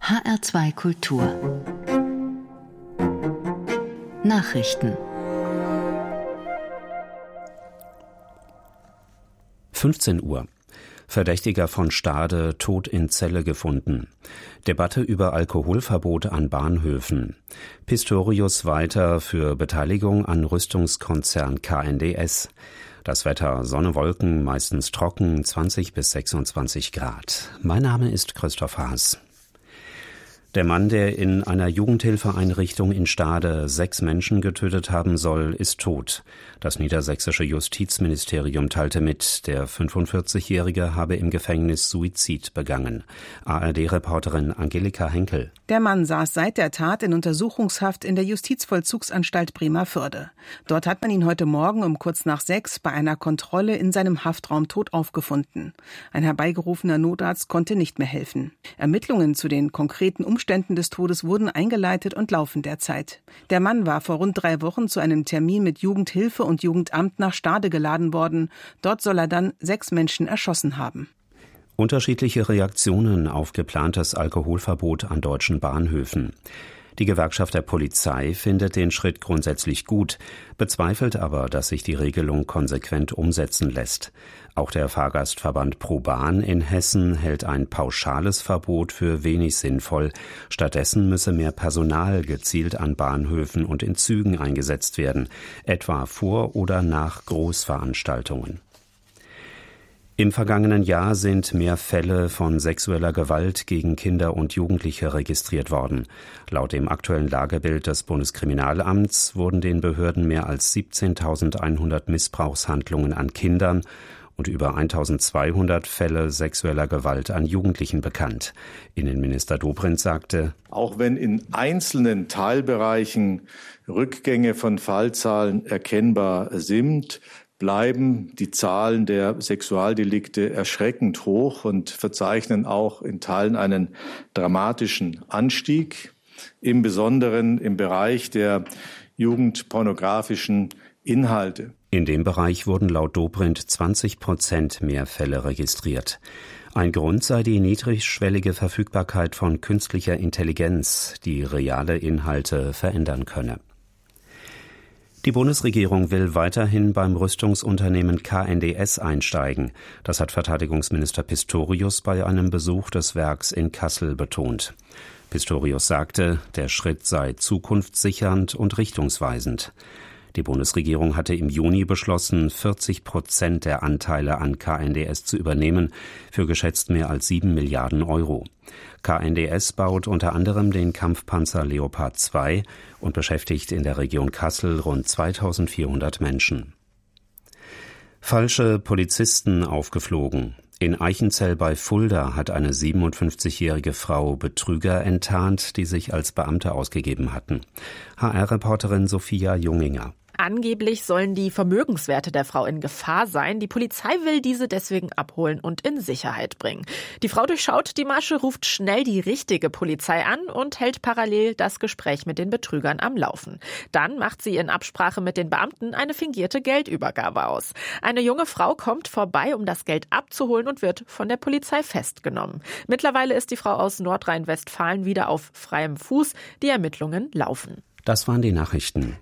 HR2 Kultur Nachrichten 15 Uhr. Verdächtiger von Stade tot in Zelle gefunden. Debatte über Alkoholverbot an Bahnhöfen. Pistorius weiter für Beteiligung an Rüstungskonzern KNDS. Das Wetter: Sonne, Wolken, meistens trocken, 20 bis 26 Grad. Mein Name ist Christoph Haas. Der Mann, der in einer Jugendhilfeeinrichtung in Stade 6 Menschen getötet haben soll, ist tot. Das niedersächsische Justizministerium teilte mit, der 45-Jährige habe im Gefängnis Suizid begangen. ARD-Reporterin Angelika Henkel. Der Mann saß seit der Tat in Untersuchungshaft in der Justizvollzugsanstalt Bremervörde. Dort hat man ihn heute Morgen um kurz nach 6 bei einer Kontrolle in seinem Haftraum tot aufgefunden. Ein herbeigerufener Notarzt konnte nicht mehr helfen. Ermittlungen zu den konkreten Umständen des Todes wurden eingeleitet und laufen derzeit. Der Mann war vor rund 3 Wochen zu einem Termin mit Jugendhilfe und Jugendamt nach Stade geladen worden. Dort soll er dann 6 Menschen erschossen haben. Unterschiedliche Reaktionen auf geplantes Alkoholverbot an deutschen Bahnhöfen. Die Gewerkschaft der Polizei findet den Schritt grundsätzlich gut, bezweifelt aber, dass sich die Regelung konsequent umsetzen lässt. Auch der Fahrgastverband ProBahn in Hessen hält ein pauschales Verbot für wenig sinnvoll. Stattdessen müsse mehr Personal gezielt an Bahnhöfen und in Zügen eingesetzt werden, etwa vor oder nach Großveranstaltungen. Im vergangenen Jahr sind mehr Fälle von sexueller Gewalt gegen Kinder und Jugendliche registriert worden. Laut dem aktuellen Lagebild des Bundeskriminalamts wurden den Behörden mehr als 17.100 Missbrauchshandlungen an Kindern und über 1.200 Fälle sexueller Gewalt an Jugendlichen bekannt. Innenminister Dobrindt sagte: Auch wenn in einzelnen Teilbereichen Rückgänge von Fallzahlen erkennbar sind, bleiben die Zahlen der Sexualdelikte erschreckend hoch und verzeichnen auch in Teilen einen dramatischen Anstieg, im Besonderen im Bereich der jugendpornografischen Inhalte. In dem Bereich wurden laut Dobrindt 20% mehr Fälle registriert. Ein Grund sei die niedrigschwellige Verfügbarkeit von künstlicher Intelligenz, die reale Inhalte verändern könne. Die Bundesregierung will weiterhin beim Rüstungsunternehmen KNDS einsteigen. Das hat Verteidigungsminister Pistorius bei einem Besuch des Werks in Kassel betont. Pistorius sagte, der Schritt sei zukunftssichernd und richtungsweisend. Die Bundesregierung hatte im Juni beschlossen, 40% der Anteile an KNDS zu übernehmen, für geschätzt mehr als 7 Milliarden Euro. KNDS baut unter anderem den Kampfpanzer Leopard 2 und beschäftigt in der Region Kassel rund 2.400 Menschen. Falsche Polizisten aufgeflogen. In Eichenzell bei Fulda hat eine 57-jährige Frau Betrüger enttarnt, die sich als Beamte ausgegeben hatten. HR-Reporterin Sophia Junginger. Angeblich sollen die Vermögenswerte der Frau in Gefahr sein. Die Polizei will diese deswegen abholen und in Sicherheit bringen. Die Frau durchschaut die Masche, ruft schnell die richtige Polizei an und hält parallel das Gespräch mit den Betrügern am Laufen. Dann macht sie in Absprache mit den Beamten eine fingierte Geldübergabe aus. Eine junge Frau kommt vorbei, um das Geld abzuholen und wird von der Polizei festgenommen. Mittlerweile ist die Frau aus Nordrhein-Westfalen wieder auf freiem Fuß. Die Ermittlungen laufen. Das waren die Nachrichten.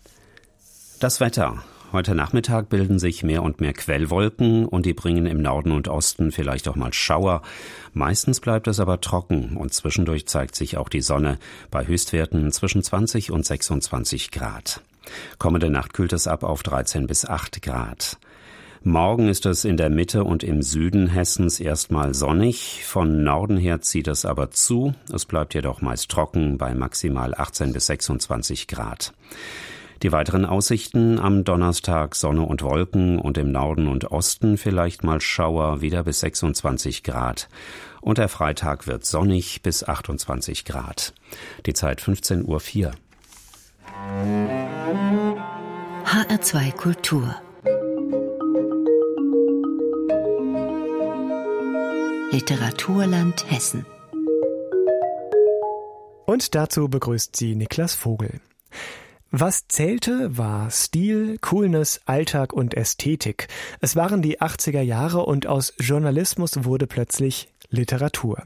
Das Wetter. Heute Nachmittag bilden sich mehr und mehr Quellwolken und die bringen im Norden und Osten vielleicht auch mal Schauer. Meistens bleibt es aber trocken und zwischendurch zeigt sich auch die Sonne bei Höchstwerten zwischen 20 und 26 Grad. Kommende Nacht kühlt es ab auf 13 bis 8 Grad. Morgen ist es in der Mitte und im Süden Hessens erstmal sonnig. Von Norden her zieht es aber zu. Es bleibt jedoch meist trocken bei maximal 18 bis 26 Grad. Die weiteren Aussichten: am Donnerstag Sonne und Wolken und im Norden und Osten vielleicht mal Schauer, wieder bis 26 Grad. Und der Freitag wird sonnig bis 28 Grad. Die Zeit 15:04 Uhr. HR2 Kultur Literaturland Hessen. Und dazu begrüßt sie Niklas Vogel. Was zählte, war Stil, Coolness, Alltag und Ästhetik. Es waren die 80er Jahre und aus Journalismus wurde plötzlich Literatur.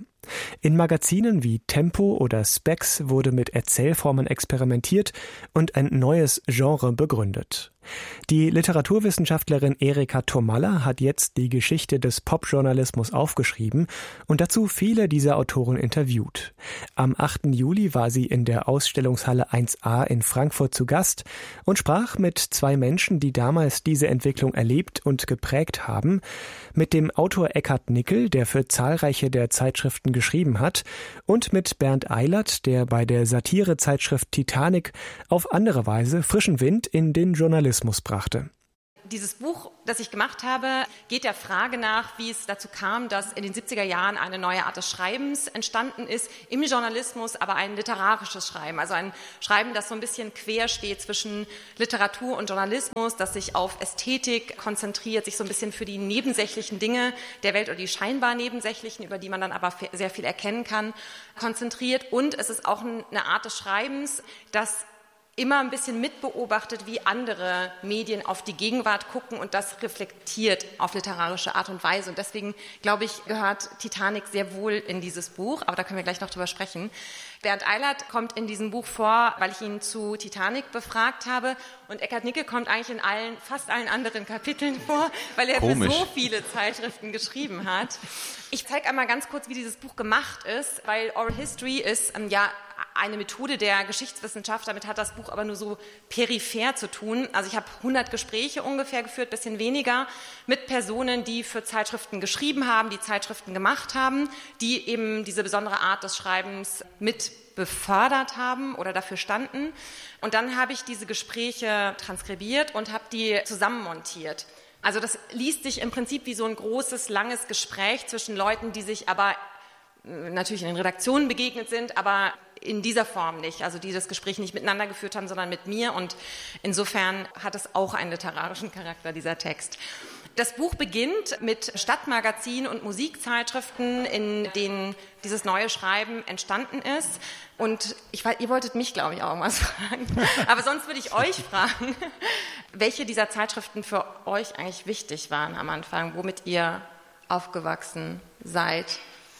In Magazinen wie Tempo oder Spex wurde mit Erzählformen experimentiert und ein neues Genre begründet. Die Literaturwissenschaftlerin Erika Tomalla hat jetzt die Geschichte des Popjournalismus aufgeschrieben und dazu viele dieser Autoren interviewt. Am 8. Juli war sie in der Ausstellungshalle 1a in Frankfurt zu Gast und sprach mit 2 Menschen, die damals diese Entwicklung erlebt und geprägt haben, mit dem Autor Eckhard Nickel, der für zahlreiche der Zeitschriften geschrieben hat, und mit Bernd Eilert, der bei der Satirezeitschrift Titanic auf andere Weise frischen Wind in den Journalismus brachte. Dieses Buch, das ich gemacht habe, geht der Frage nach, wie es dazu kam, dass in den 70er Jahren eine neue Art des Schreibens entstanden ist, im Journalismus, aber ein literarisches Schreiben, also ein Schreiben, das so ein bisschen quer steht zwischen Literatur und Journalismus, das sich auf Ästhetik konzentriert, sich so ein bisschen für die nebensächlichen Dinge der Welt oder die scheinbar nebensächlichen, über die man dann aber sehr viel erkennen kann, konzentriert. Und es ist auch eine Art des Schreibens, das immer ein bisschen mitbeobachtet, wie andere Medien auf die Gegenwart gucken und das reflektiert auf literarische Art und Weise. Und deswegen, glaube ich, gehört Titanic sehr wohl in dieses Buch, aber da können wir gleich noch drüber sprechen. Bernd Eilert kommt in diesem Buch vor, weil ich ihn zu Titanic befragt habe, und Eckhard Nickel kommt eigentlich in fast allen anderen Kapiteln vor, weil er für so viele Zeitschriften geschrieben hat. Ich zeige einmal ganz kurz, wie dieses Buch gemacht ist, weil Oral History ist eine Methode der Geschichtswissenschaft, damit hat das Buch aber nur so peripher zu tun. Also ich habe 100 Gespräche ungefähr geführt, bisschen weniger, mit Personen, die für Zeitschriften geschrieben haben, die Zeitschriften gemacht haben, die eben diese besondere Art des Schreibens mit befördert haben oder dafür standen. Und dann habe ich diese Gespräche transkribiert und habe die zusammenmontiert. Also das liest sich im Prinzip wie so ein großes, langes Gespräch zwischen Leuten, die sich aber natürlich in den Redaktionen begegnet sind, aber in dieser Form nicht, also die das Gespräch nicht miteinander geführt haben, sondern mit mir, und insofern hat es auch einen literarischen Charakter, dieser Text. Das Buch beginnt mit Stadtmagazinen und Musikzeitschriften, in denen dieses neue Schreiben entstanden ist. Und ihr wolltet mich, glaube ich, auch irgendwas fragen, aber sonst würde ich euch fragen, welche dieser Zeitschriften für euch eigentlich wichtig waren am Anfang, womit ihr aufgewachsen seid.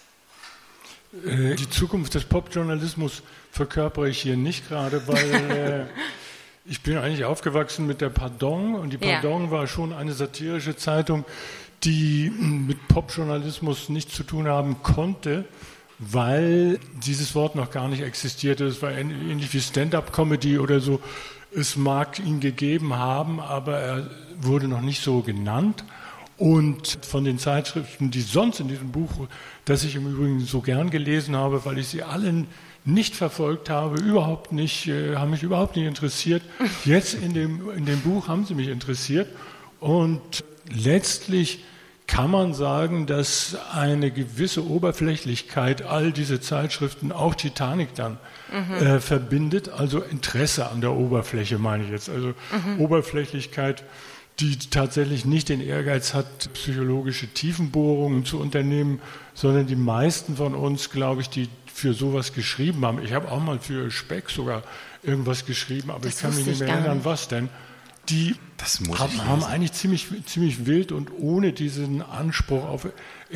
Die Zukunft des Popjournalismus verkörpere ich hier nicht gerade, weil ich bin eigentlich aufgewachsen mit der Pardon, und die Pardon war schon eine satirische Zeitung, die mit Popjournalismus nichts zu tun haben konnte, weil dieses Wort noch gar nicht existierte. Es war ähnlich wie Stand-up-Comedy oder so. Es mag ihn gegeben haben, aber er wurde noch nicht so genannt. Und von den Zeitschriften, die sonst in diesem Buch, das ich im Übrigen so gern gelesen habe, weil ich sie alle nicht verfolgt habe, haben mich überhaupt nicht interessiert. Jetzt in dem Buch haben sie mich interessiert. Und letztlich kann man sagen, dass eine gewisse Oberflächlichkeit all diese Zeitschriften, auch Titanic dann, verbindet. Also Interesse an der Oberfläche, meine ich jetzt. Also Oberflächlichkeit, die tatsächlich nicht den Ehrgeiz hat, psychologische Tiefenbohrungen zu unternehmen, sondern die meisten von uns, glaube ich, die für sowas geschrieben haben. Ich habe auch mal für Speck sogar irgendwas geschrieben, aber ich kann mich nicht mehr erinnern, was denn. Die haben eigentlich ziemlich wild und ohne diesen Anspruch auf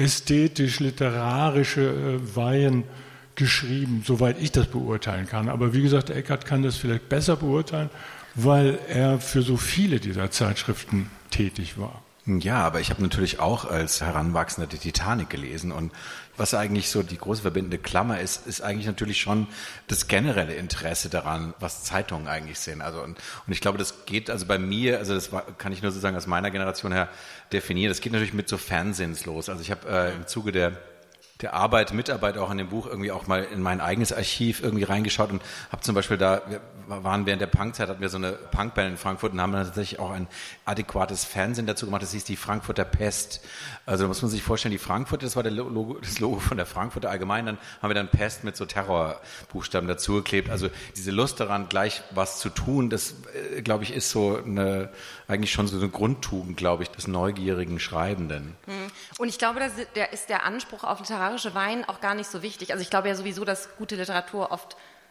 ästhetisch-literarische Weihen geschrieben, soweit ich das beurteilen kann. Aber wie gesagt, Eckhard kann das vielleicht besser beurteilen, weil er für so viele dieser Zeitschriften tätig war. Ja, aber ich habe natürlich auch als Heranwachsender die Titanic gelesen, und was eigentlich so die große verbindende Klammer ist eigentlich natürlich schon das generelle Interesse daran, was Zeitungen eigentlich sind. Also und ich glaube, das geht also bei mir, also das kann ich nur sozusagen aus meiner Generation her definieren. Das geht natürlich mit so Fernsehens los. Also ich habe im Zuge der Mitarbeit auch an dem Buch irgendwie auch mal in mein eigenes Archiv irgendwie reingeschaut und habe zum Beispiel wir waren während der Punkzeit, hatten wir so eine Punkband in Frankfurt und haben dann tatsächlich auch ein adäquates Fernsehen dazu gemacht, das hieß die Frankfurter Pest. Also da muss man sich vorstellen, die Frankfurter, das war das Logo von der Frankfurter Allgemein, dann haben wir dann Pest mit so Terrorbuchstaben dazugeklebt. Also diese Lust daran, gleich was zu tun, das glaube ich ist so eigentlich schon so eine Grundtugend, glaube ich, des neugierigen Schreibenden. Und ich glaube, da ist der Anspruch auf literarische Weihen auch gar nicht so wichtig. Also ich glaube ja sowieso, dass gute Literatur oft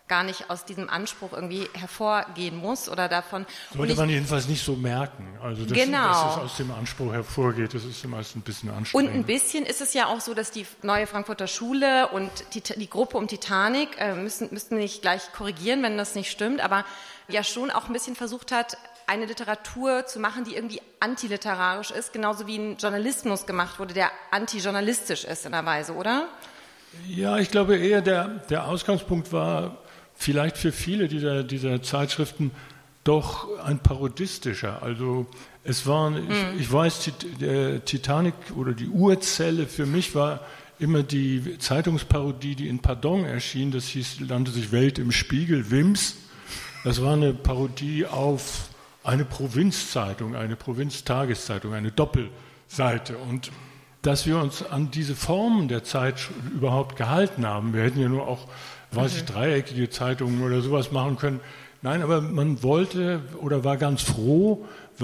gar nicht aus diesem Anspruch irgendwie hervorgehen muss oder davon. Sollte man jedenfalls nicht so merken. Also dass es aus dem Anspruch hervorgeht, das ist meist ein bisschen anstrengend. Und ein bisschen ist es ja auch so, dass die neue Frankfurter Schule und die Gruppe um Titanic, müssten nicht gleich korrigieren, wenn das nicht stimmt, aber ja schon auch ein bisschen versucht hat, eine Literatur zu machen, die irgendwie antiliterarisch ist, genauso wie ein Journalismus gemacht wurde, der antijournalistisch ist in einer Weise, oder? Ja, ich glaube eher, der Ausgangspunkt war vielleicht für viele dieser Zeitschriften doch ein parodistischer. Also es waren, ich weiß, der Titanic oder die Urzelle für mich war immer die Zeitungsparodie, die in Pardon erschien. Das nannte sich Welt im Spiegel, WIMS. Das war eine Parodie auf eine Provinzzeitung, eine Provinztageszeitung, eine Doppelseite. Und dass wir uns an diese Formen der Zeit überhaupt gehalten haben. Wir hätten ja nur auch, dreieckige Zeitungen oder sowas machen können. Nein, aber man wollte oder war ganz froh,